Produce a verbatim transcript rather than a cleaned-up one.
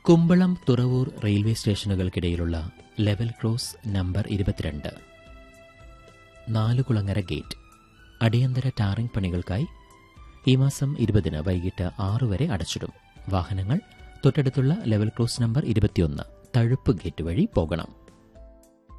കുമ്പളം Thuravoor railway സ്റ്റേഷനുകൾക്കിടയിലുള്ള level cross number ഇരുപത്തിരണ്ട് Nalukulangara gate അടിയന്തര tarring പണികൾക്കായി ഈ മാസം ഇരുപതിന് വൈകിട്ട് ആറു വരെ അടച്ചിടും. വാഹനങ്ങൾ തൊട്ടടുത്തുള്ള ലെവൽ ക്രോസ് നമ്പർ ഇരുപത്തിയൊന്ന് തഴുപ്പ് ഗേറ്റ് വഴി പോകണം.